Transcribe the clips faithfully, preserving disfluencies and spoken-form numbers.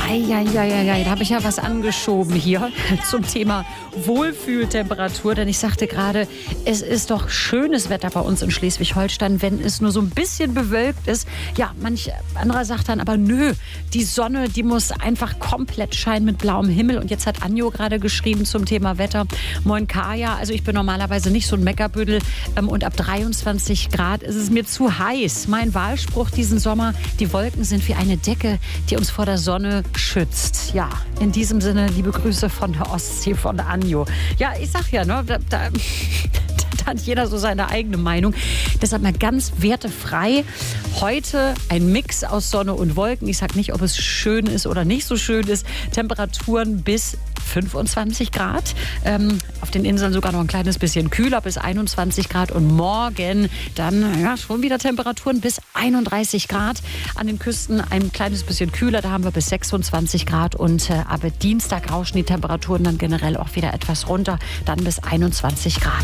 Eieieiei, da habe ich ja was angeschoben hier zum Thema Wohlfühltemperatur. Denn ich sagte gerade, es ist doch schönes Wetter bei uns in Schleswig-Holstein, wenn es nur so ein bisschen bewölkt ist. Ja, manch anderer sagt dann aber, nö, die Sonne, die muss einfach komplett scheinen mit blauem Himmel. Und jetzt hat Anjo gerade geschrieben zum Thema Wetter. Moin Kaya, also ich bin normalerweise nicht so ein Meckerbüdel. Ähm, und ab dreiundzwanzig Grad ist es mir zu heiß. Mein Wahlspruch diesen Sommer, die Wolken sind wie eine Decke, die uns vor der Sonne schützt. Ja, in diesem Sinne, liebe Grüße von der Ostsee, von Anjo. Ja, ich sag ja, ne, da, da, da hat jeder so seine eigene Meinung. Deshalb mal ganz wertefrei. Heute ein Mix aus Sonne und Wolken. Ich sag nicht, ob es schön ist oder nicht so schön ist. Temperaturen bis fünfundzwanzig Grad. Ähm, auf den Inseln sogar noch ein kleines bisschen kühler, bis einundzwanzig Grad. Und morgen dann ja, schon wieder Temperaturen bis einunddreißig Grad. An den Küsten ein kleines bisschen kühler, da haben wir bis sechsundzwanzig Grad. Und äh, aber Dienstag rauschen die Temperaturen dann generell auch wieder etwas runter, dann bis einundzwanzig Grad.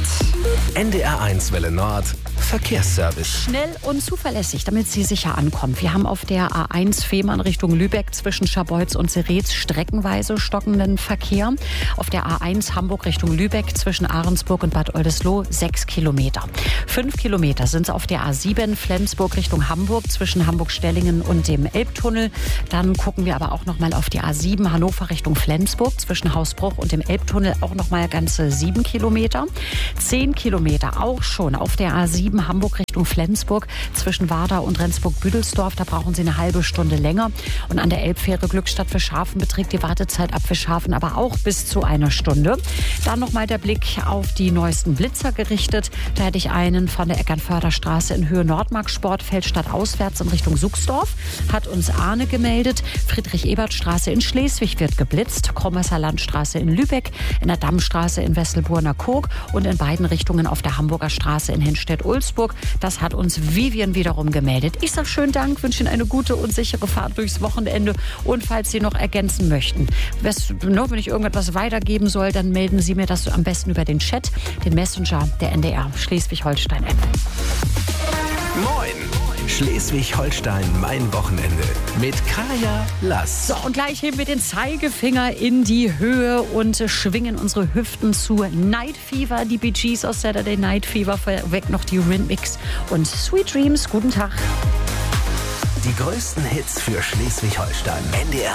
N D R eins Welle Nord, Verkehrsservice. Schnell und zuverlässig, damit Sie sicher ankommen. Wir haben auf der A eins Fehmarn Richtung Lübeck zwischen Scharbeutz und Seretz streckenweise stockenden Verkehr. Auf der A eins Hamburg Richtung Lübeck zwischen Ahrensburg und Bad Oldesloe sechs Kilometer. Fünf Kilometer sind es auf der A sieben Flensburg Richtung Hamburg zwischen Hamburg-Stellingen und dem Elbtunnel. Dann gucken wir aber auch noch mal auf die A sieben Hannover Richtung Flensburg zwischen Hausbruch und dem Elbtunnel auch noch mal ganze sieben Kilometer. Zehn Kilometer auch schon auf der A sieben Hamburg Richtung Flensburg zwischen Warda und Rendsburg-Büdelsdorf. Da brauchen Sie eine halbe Stunde länger. Und an der Elbfähre Glückstadt Fischhafen beträgt die Wartezeit ab Fischhafen aber auch bis zu einer Stunde. Dann noch mal der Blick auf die neuesten Blitzer gerichtet. Da hätte ich einen von der Eckernförderstraße in Höhe Nordmark Sportfeld stadtauswärts in Richtung Suchsdorf. Hat uns Arne gemeldet. Friedrich-Ebert-Straße in Schleswig wird geblitzt. Kromesser Landstraße in Lübeck, in der Dammstraße in Wesselburner Koog und in beiden Richtungen auf der Hamburger Straße in Henstedt-Ulzburg. Das hat uns Vivian wiederum gemeldet. Ich sage schönen Dank, wünsche Ihnen eine gute und sichere Fahrt durchs Wochenende. Und falls Sie noch ergänzen möchten, wenn ich irgendetwas weitergeben soll, dann melden Sie mir das am besten über den Chat, den Messenger der N D R Schleswig-Holstein-App. Moin! Schleswig-Holstein, mein Wochenende. Mit Kaya Lass. So, und gleich heben wir den Zeigefinger in die Höhe und schwingen unsere Hüften zu Night Fever. Die Bee Gees aus Saturday Night Fever, vorweg noch die Rhythmics und Sweet Dreams. Guten Tag. Die größten Hits für Schleswig-Holstein. N D R